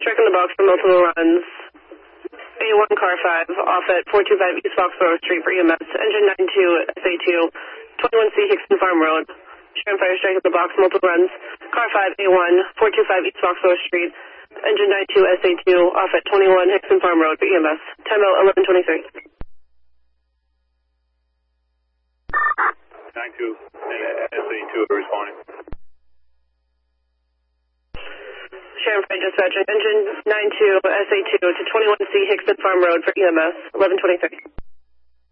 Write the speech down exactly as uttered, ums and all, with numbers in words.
Striking the box for multiple runs. A one car five off at four two five East Foxborough Street for E M S. Engine nine two S A two, twenty-one C Hickson Farm Road. Sharon fire strike at the box, multiple runs. Car five A one, four two five East Foxborough Street. Engine nine two S A two off at twenty-one Hickson Farm Road for E M S. Time out eleven twenty-three. nine two S A two responding. Sharon fire dispatching. Engine nine two S A two to twenty-one C Hickson Farm Road for E M S. eleven twenty-three.